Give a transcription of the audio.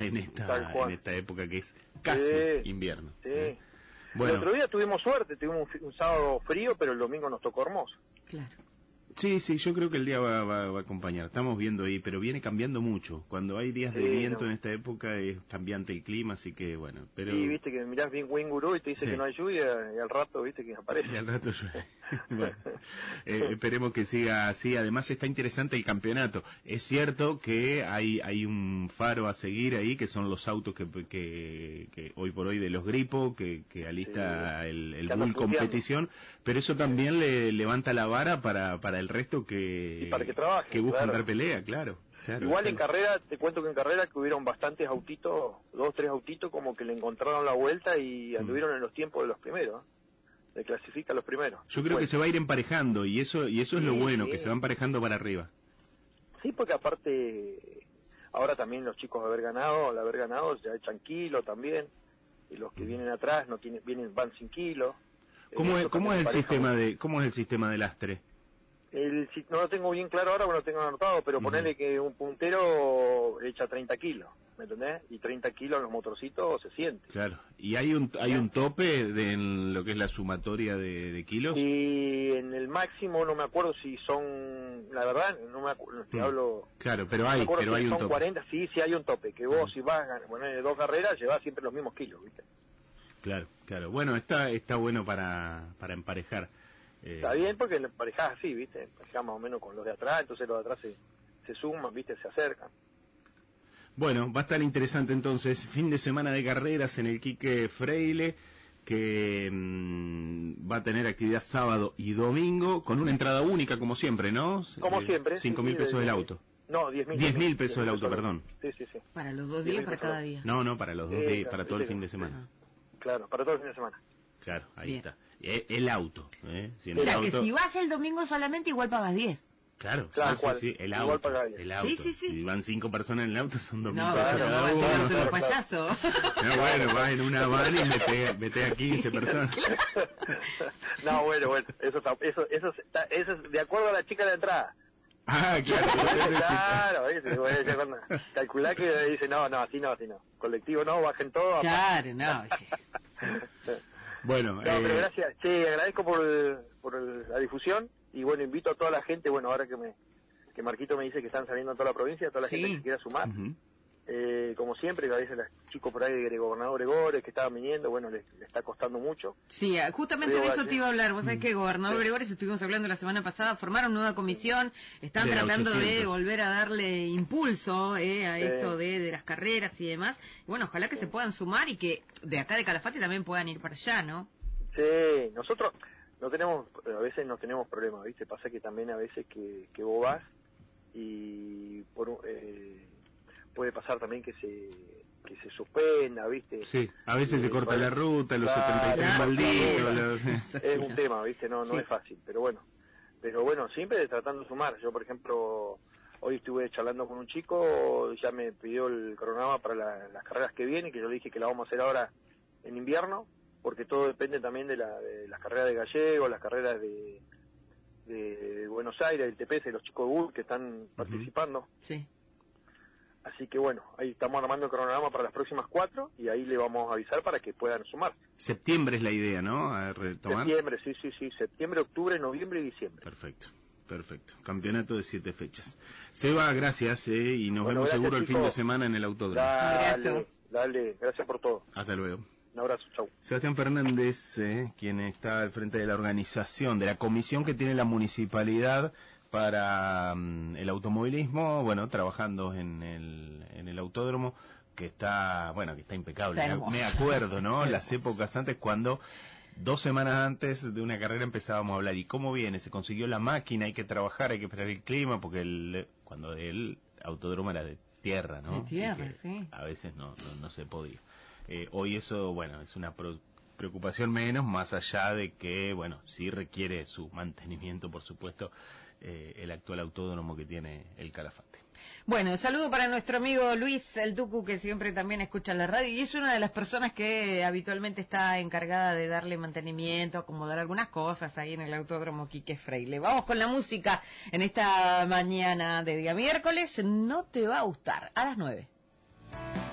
en esta época que es casi invierno. Sí. Bueno. El otro día tuvimos suerte, tuvimos un sábado frío, pero el domingo nos tocó hermoso. Claro. Sí, yo creo que el día va a acompañar. Estamos viendo ahí, pero viene cambiando mucho. Cuando hay días de viento en esta época es cambiante el clima, así que bueno. Pero... Sí, viste que mirás bien Winguru y te dice que no hay lluvia y al rato viste que aparece. Y al rato llueve. Bueno, esperemos que siga así. Además está interesante el campeonato. Es cierto que hay un faro a seguir ahí, que son los autos que hoy por hoy de los Gripo, que alista el Bull Competición, pero eso también le levanta la vara para el resto que buscan dar pelea, claro. Igual en carrera, te cuento que en carrera que hubieron bastantes autitos, 2, 3 autitos como que le encontraron la vuelta y anduvieron en los tiempos de los primeros, le clasifica los primeros. Yo creo que se va a ir emparejando y eso es lo bueno, que se va emparejando para arriba. Sí, porque aparte ahora también los chicos al haber ganado ya echan kilo también, y los que vienen atrás van sin kilo. ¿Cómo es el sistema de lastre? No lo tengo bien claro ahora, porque no tengo anotado, pero ponele que un puntero echa 30 kilos, ¿me entendés? Y 30 kilos en los motorcitos se siente. Claro, ¿y hay un tope en lo que es la sumatoria de kilos? Y en el máximo no me acuerdo si son, la verdad, no me acuerdo, te hablo... Claro, pero hay un tope. 40, sí hay un tope, que vos si vas a poner 2 carreras llevas siempre los mismos kilos, ¿viste? Claro, bueno, está bueno para emparejar. Está bien porque emparejás así, ¿viste? Emparejás más o menos con los de atrás, entonces los de atrás se suman, ¿viste? Se acercan. Bueno, va a estar interesante entonces, fin de semana de carreras en el Quique Freile, que va a tener actividad sábado y domingo, con una entrada única como siempre, ¿no? Como siempre. 5.000 pesos del auto. No, 10.000. 10.000 pesos del auto, perdón. Sí. ¿Para los 2 días, para cada día? No, para los 2 días, para todo el fin de semana. Claro, para todo el fin de semana. Claro, ahí está. El auto. Si si vas el domingo solamente, igual pagas 10. Claro, sí, el auto. Igual pagas 10. El auto. Sí. Si van 5 personas en el auto, son 2.000 pesos cada uno. No, vas en payaso. No, bueno, vas en una van y mete a 15 personas. No, bueno, eso es de acuerdo a la chica de entrada. Ah, claro. Claro, calculá que dice, no, así no. Colectivo no, bajen todos. Claro, no. Bueno, pero gracias, agradezco por la difusión y bueno, invito a toda la gente, bueno, ahora que Marquito me dice que están saliendo en toda la provincia, toda la gente que quiera sumar, como siempre, a veces los chicos por ahí de Gobernador Gregores que estaban viniendo, bueno, les está costando mucho. Sí, justamente de eso te iba a hablar. Vos sabés que Gobernador Gregores, estuvimos hablando la semana pasada, formaron nueva comisión, están tratando de volver a darle impulso a esto de las carreras y demás. Y bueno, ojalá que se puedan sumar y que de acá de Calafate también puedan ir para allá, ¿no? Sí, nosotros a veces no tenemos problemas, ¿viste? Pasa que también a veces que vos vas y puede pasar también que se suspenda, ¿viste? Sí, a veces se corta la ruta, los 73 malditos. Es un tema, ¿viste? No es fácil, pero bueno, siempre tratando de sumar. Yo, por ejemplo, hoy estuve charlando con un chico, ya me pidió el cronograma para las carreras que vienen, que yo le dije que la vamos a hacer ahora en invierno, porque todo depende también de las carreras de Gallego, las carreras de Buenos Aires, del TPS, de los chicos de Bull que están participando. Sí. Así que bueno, ahí estamos armando el cronograma para las próximas 4 y ahí le vamos a avisar para que puedan sumar. Septiembre es la idea, ¿no? A retomar. Septiembre, sí. Septiembre, octubre, noviembre y diciembre. Perfecto. Campeonato de 7 fechas. Seba, gracias, y nos vemos seguro el fin de semana en el autódromo. Dale, gracias por todo. Hasta luego. Un abrazo, chau. Sebastián Fernández, quien está al frente de la organización, de la comisión que tiene la municipalidad para el automovilismo, bueno, trabajando en el autódromo, que está impecable. Me acuerdo, ¿no? Las épocas antes, cuando 2 semanas antes de una carrera empezábamos a hablar, ¿y cómo viene? Se consiguió la máquina, hay que trabajar, hay que esperar el clima, porque cuando el autódromo era de tierra, ¿no? De tierra, sí. A veces no se podía. Hoy eso, es una preocupación menos, más allá de que, sí requiere su mantenimiento, por supuesto, el actual autódromo que tiene el Calafate. Bueno, saludo para nuestro amigo Luis el Tucu, que siempre también escucha la radio y es una de las personas que habitualmente está encargada de darle mantenimiento, acomodar algunas cosas ahí en el autódromo Quique Freile. Vamos con la música en esta mañana de día miércoles. No te va a gustar, a las 9.